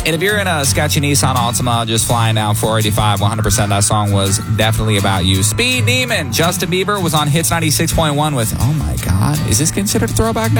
And if you're in a sketchy Nissan Altima just flying down 485, 100% that song was definitely about you. Speed Demon, Justin Bieber was on Hits 96.1 with, oh my God, is this considered a throwback now?